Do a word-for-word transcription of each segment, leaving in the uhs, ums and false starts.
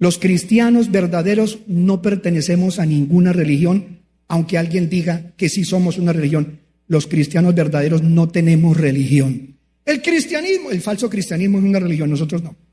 Los cristianos verdaderos no pertenecemos a ninguna religión, aunque alguien diga que sí somos una religión. Los cristianos verdaderos no tenemos religión. El cristianismo, el falso cristianismo es una religión, nosotros no.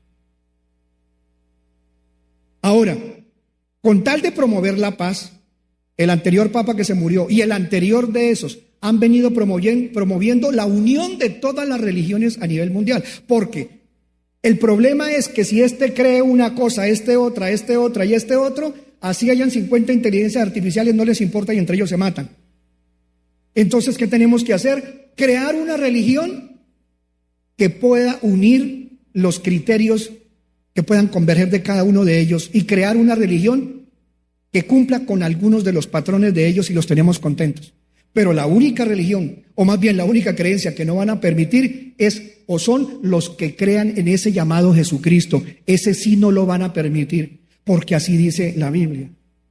Ahora, con tal de promover la paz, el anterior papa que se murió y el anterior de esos han venido promoviendo, promoviendo la unión de todas las religiones a nivel mundial. Porque el problema es que si este cree una cosa, este otra, este otra y este otro, así hayan cincuenta inteligencias artificiales, no les importa y entre ellos se matan. Entonces, ¿qué tenemos que hacer? Crear una religión que pueda unir los criterios que puedan converger de cada uno de ellos y crear una religión que cumpla con algunos de los patrones de ellos y los tenemos contentos. Pero la única religión, o más bien la única creencia que no van a permitir es o son los que crean en ese llamado Jesucristo. Ese sí no lo van a permitir, porque así dice la Biblia.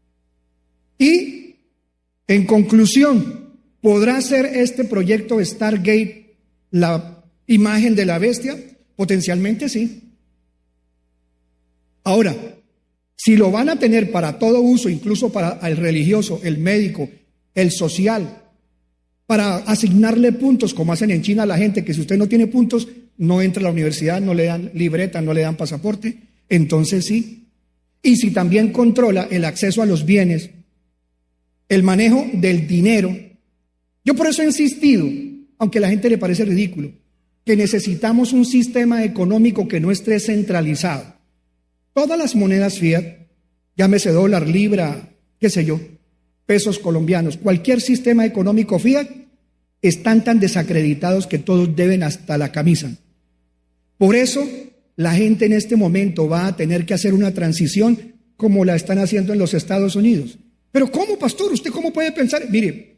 Y, en conclusión, ¿podrá ser este proyecto Stargate la imagen de la bestia? Potencialmente sí. Ahora, si lo van a tener para todo uso, incluso para el religioso, el médico, el social, para asignarle puntos, como hacen en China a la gente, que si usted no tiene puntos, no entra a la universidad, no le dan libreta, no le dan pasaporte, entonces sí. Y si también controla el acceso a los bienes, el manejo del dinero. Yo por eso he insistido, aunque a la gente le parece ridículo, que necesitamos un sistema económico que no esté centralizado. Todas las monedas fiat, llámese dólar, libra, qué sé yo, pesos colombianos, cualquier sistema económico fiat, están tan desacreditados que todos deben hasta la camisa. Por eso, la gente en este momento va a tener que hacer una transición como la están haciendo en los Estados Unidos. Pero ¿cómo, pastor? ¿Usted cómo puede pensar? Mire,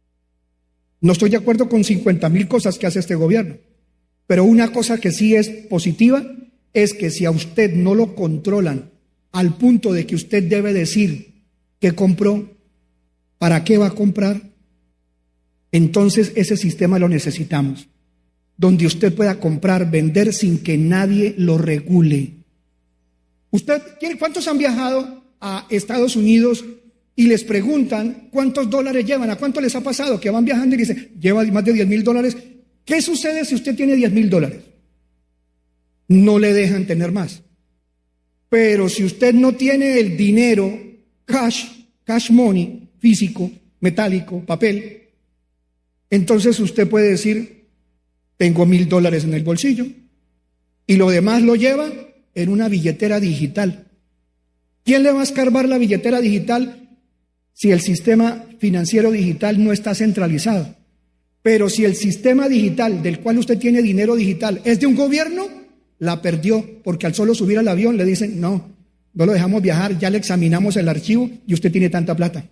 no estoy de acuerdo con cincuenta mil cosas que hace este gobierno, pero una cosa que sí es positiva es que si a usted no lo controlan al punto de que usted debe decir qué compró, para qué va a comprar, entonces ese sistema lo necesitamos, donde usted pueda comprar, vender sin que nadie lo regule. ¿Usted, cuántos han viajado a Estados Unidos y les preguntan cuántos dólares llevan? ¿A cuánto les ha pasado? Que van viajando y dicen, lleva más de diez mil dólares. ¿Qué sucede si usted tiene diez mil dólares? No le dejan tener más. Pero si usted no tiene el dinero, cash, cash money, físico, metálico, papel, entonces usted puede decir, tengo mil dólares en el bolsillo, y lo demás lo lleva en una billetera digital. ¿Quién le va a escarbar la billetera digital si el sistema financiero digital no está centralizado? Pero si el sistema digital del cual usted tiene dinero digital es de un gobierno, la perdió, porque al solo subir al avión le dicen, no, no lo dejamos viajar, ya le examinamos el archivo y usted tiene tanta plata.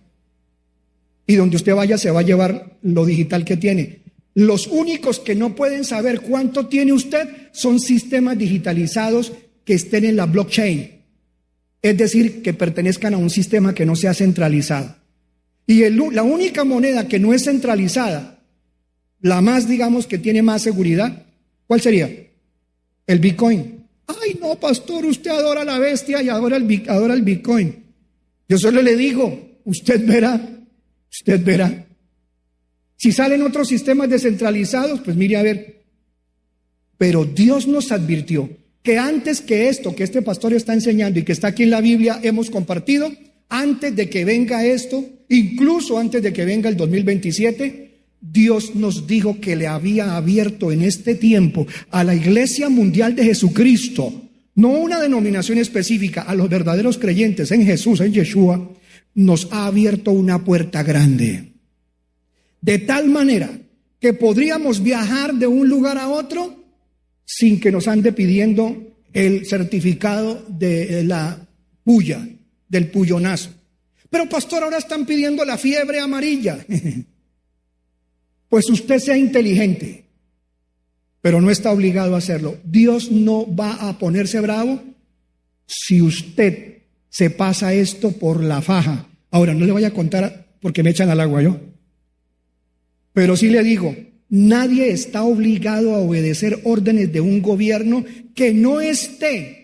Y donde usted vaya se va a llevar lo digital que tiene. Los únicos que no pueden saber cuánto tiene usted son sistemas digitalizados que estén en la blockchain, es decir, que pertenezcan a un sistema que no sea centralizado. Y el, la única moneda que no es centralizada, la más, digamos, que tiene más seguridad, ¿cuál sería? El Bitcoin. Ay, no, pastor, usted adora la bestia y adora el, adora el Bitcoin. Yo solo le digo, usted verá, usted verá. Si salen otros sistemas descentralizados, pues mire a ver. Pero Dios nos advirtió que antes que esto que este pastor está enseñando y que está aquí en la Biblia hemos compartido, antes de que venga esto, incluso antes de que venga el dos mil veintisiete, Dios nos dijo que le había abierto en este tiempo a la Iglesia Mundial de Jesucristo, no una denominación específica, a los verdaderos creyentes en Jesús, en Yeshua, nos ha abierto una puerta grande. De tal manera que podríamos viajar de un lugar a otro sin que nos ande pidiendo el certificado de la puya, del puyonazo. Pero pastor, ahora están pidiendo la fiebre amarilla. Pues usted sea inteligente, pero no está obligado a hacerlo. Dios no va a ponerse bravo si usted se pasa esto por la faja. Ahora, no le voy a contar porque me echan al agua yo. Pero sí le digo, nadie está obligado a obedecer órdenes de un gobierno que no esté